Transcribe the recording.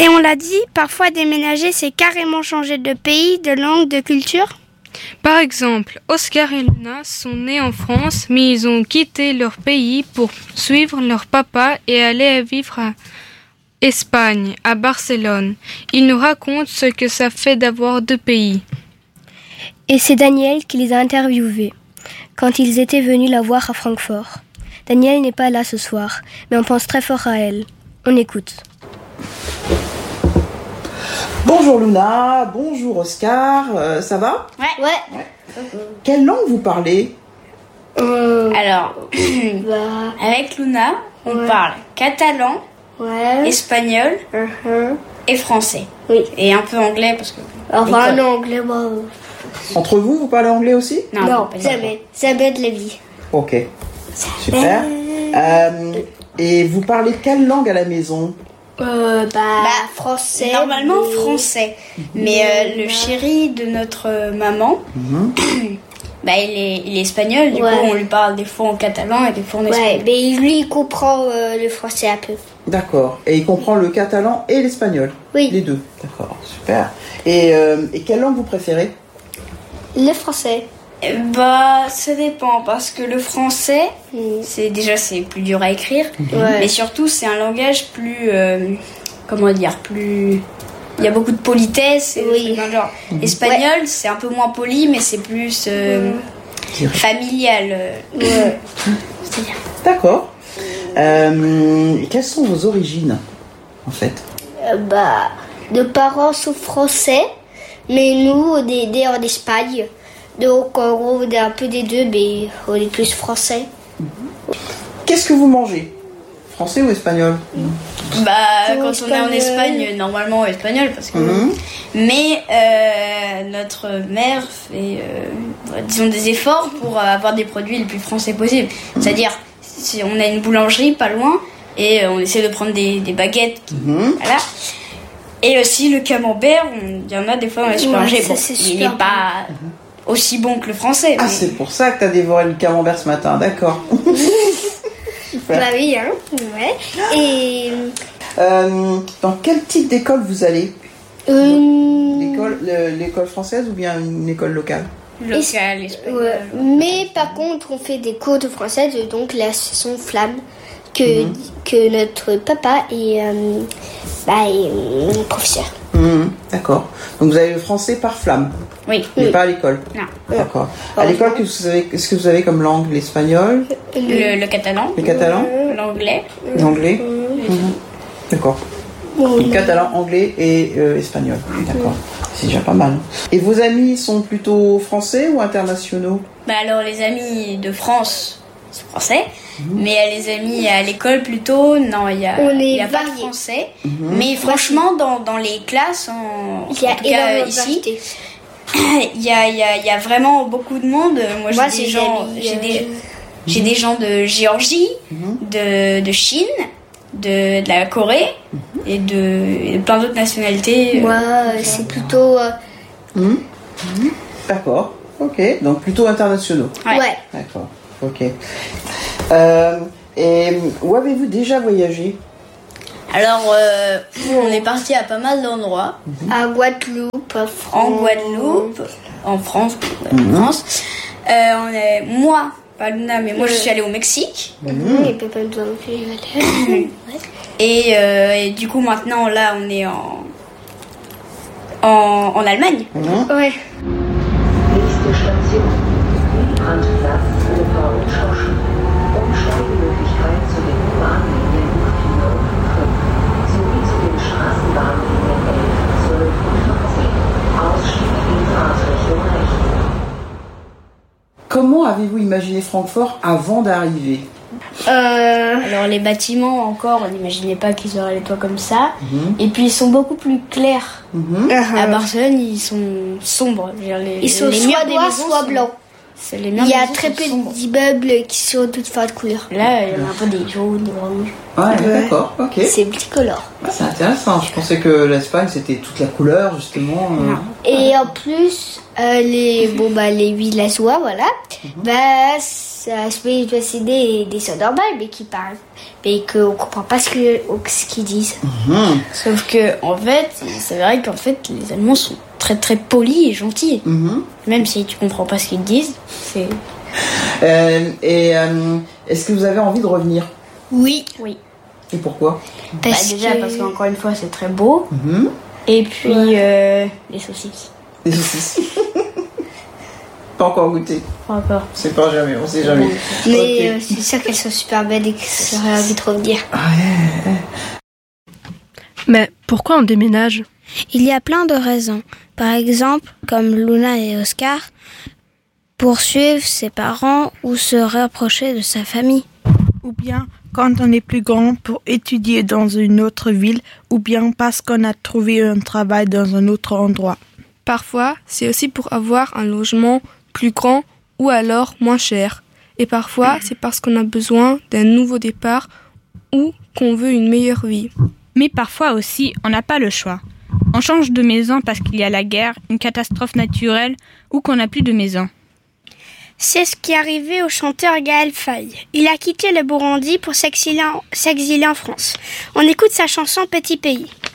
Et on l'a dit, parfois déménager, c'est carrément changer de pays, de langue, de culture. Par exemple, Oscar et Luna sont nés en France, mais ils ont quitté leur pays pour suivre leur papa et aller vivre à Espagne, à Barcelone. Ils nous racontent ce que ça fait d'avoir deux pays. Et c'est Daniel qui les a interviewés quand ils étaient venus la voir à Francfort. Daniel n'est pas là ce soir, mais on pense très fort à elle. On écoute. Bonjour Luna, bonjour Oscar, ça va ? Ouais. Quelle langue vous parlez ? Alors, avec Luna, on parle catalan, espagnol et français. Oui. Et un peu anglais parce que... Enfin, non, anglais, moi... Entre vous, vous parlez anglais aussi ? Non, jamais. Jamais de la vie. Ok, super. Et vous parlez quelle langue à la maison ? Français. Normalement français. Mais le chéri de notre maman, il est espagnol. Du coup, on lui parle des fois en catalan et des fois en espagnol. Ouais, mais lui, il comprend le français un peu. D'accord. Et il comprend le catalan et l'espagnol ? Oui. Les deux. D'accord, super. Et quelle langue vous préférez ? Le français. Ça dépend parce que le français, c'est plus dur à écrire, mais surtout c'est un langage plus, plus... Il y a beaucoup de politesse. Et dans le genre. Espagnol, c'est un peu moins poli, mais c'est plus familial. C'est-à-dire. D'accord. Quelles sont vos origines, en fait ? Nos parents sont français, mais nous, on est nés en Espagne. Donc, en gros, on est un peu des deux, mais on est plus français. Qu'est-ce que vous mangez ? Français ou espagnol ? Quand on est en Espagne, normalement espagnol, parce que... Mais notre mère fait, disons, des efforts pour avoir des produits les plus français possibles. C'est-à-dire, si on a une boulangerie pas loin, et on essaie de prendre des baguettes. Voilà. Et aussi le camembert, il y en a des fois dans les supermarchés. Il n'est pas... aussi bon que le français. Ah, c'est pour ça que tu as dévoré le camembert ce matin, d'accord. Super. Oui, hein. Ouais. Et... dans quel type d'école vous allez ? L'école française ou bien une école locale ? Locale, espagnole. Mais par contre, on fait des cours de français, donc la session Flamme, que notre papa est professeur. D'accord. Donc vous avez le français par Flamme ? Oui. Mais pas à l'école ? Non. D'accord. À l'école, qu'est-ce que vous avez comme langue ? L'espagnol ? Le catalan. Le catalan ? L'anglais. L'anglais ? D'accord. Le catalan, anglais et espagnol. D'accord. C'est déjà pas mal. Et vos amis sont plutôt français ou internationaux ? Alors les amis de France, c'est français. Mais les amis à l'école plutôt, non, il y a pas de français. Mais franchement, dans les classes, en tout cas ici, il y a vraiment beaucoup de monde. Moi j'ai des gens de Géorgie, de Chine, de la Corée et de plein d'autres nationalités. C'est plutôt... D'accord, ok. Donc plutôt internationaux. Ouais. D'accord, ok. Et où avez-vous déjà voyagé ? Alors, on est parti à pas mal d'endroits. À Guadeloupe, en France. Moi, pas Luna, mais moi je suis allée au Mexique. Et Pépin nous a fait et du coup maintenant là on est en Allemagne. Ouais. Nächste Station, Randplatz, Oper und Schauspiel. Umsteigemöglichkeit zu den U-Bahn-Linien 4 und 5 sowie zu den Straßenbahnlinien 11, 12 und 14. Ausstieg in Fahrtrichtung rechts. Comment avez-vous imaginé Francfort avant d'arriver ? Alors les bâtiments encore, on n'imaginait pas qu'ils auraient les toits comme ça. Et puis ils sont beaucoup plus clairs. À Barcelone, ils sont sombres. Ils sont les soit murs des noirs, maisons soit sont- blancs. Les murs Il y a des maisons très sont peu sombres. d'immeubles qui sont de toutes fins de couleurs. Là, il y en a un peu des jaunes, des rouges. Ouais, d'accord, ok. C'est multicolore. C'est intéressant. Je pensais que l'Espagne c'était toute la couleur justement. Et en plus, les villageois, voilà, Ça se peut imaginer des gens normaux, mais qui parlent, mais qu'on comprend pas ce qu'ils disent. Sauf que, en fait, c'est vrai qu'en fait, les Allemands sont très très polis et gentils. Même si tu comprends pas ce qu'ils disent, c'est... Est-ce que vous avez envie de revenir? Oui. Et pourquoi? Parce qu'encore une fois, c'est très beau. Et puis, les saucisses. Les saucisses. Pas encore goûté. Pas encore. C'est pas jamais, on sait jamais. Mais c'est sûr qu'elles sont super belles et que j'aurais envie de revenir. Mais pourquoi on déménage? Il y a plein de raisons. Par exemple, comme Luna et Oscar, pour suivre ses parents ou se rapprocher de sa famille. Ou bien quand on est plus grand pour étudier dans une autre ville, ou bien parce qu'on a trouvé un travail dans un autre endroit. Parfois, c'est aussi pour avoir un logement plus grand ou alors moins cher. Et parfois, c'est parce qu'on a besoin d'un nouveau départ ou qu'on veut une meilleure vie. Mais parfois aussi, on n'a pas le choix. On change de maison parce qu'il y a la guerre, une catastrophe naturelle ou qu'on n'a plus de maison. C'est ce qui est arrivé au chanteur Gaël Faye. Il a quitté le Burundi pour s'exiler en France. On écoute sa chanson Petit Pays.